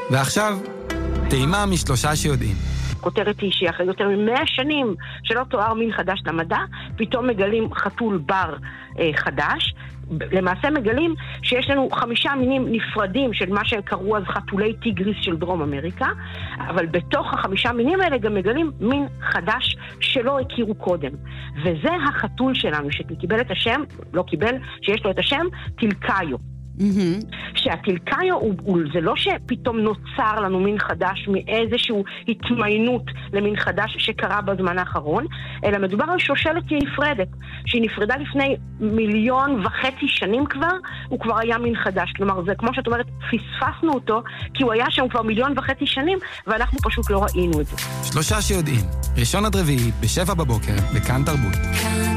ועכשיו, טעימה משלושה שיודעים. כותרת היא שאחרי יותר מ100 שנים שלא תואר מין חדש למדע, פתאום מגלים חתול בר חדש. למעשה מגלים שיש לנו 5 מינים נפרדים של מה שקראו אז חתולי טיגריס של דרום אמריקה, אבל בתוך ה5 מינים האלה גם מגלים מין חדש שלא הכירו קודם. וזה החתול שלנו שקיבל את השם, לא קיבל, שיש לו את השם טילקאיו. שהטילקאיו זה לא שפתאום נוצר לנו מין חדש מאיזשהו התמיינות למין חדש שקרה בזמן האחרון, אלא מדובר על שושלת נפרדת, שהיא נפרדה לפני 1.5 מיליון שנים כבר, הוא כבר היה מין חדש. כלומר, זה כמו שאת אומרת, פספסנו אותו, כי הוא היה שם כבר 1.5 מיליון שנים, ואנחנו פשוט לא ראינו את זה. שלושה שיודעים, ראשון עד רביעי, ב7 בבוקר, בכאן תרבות.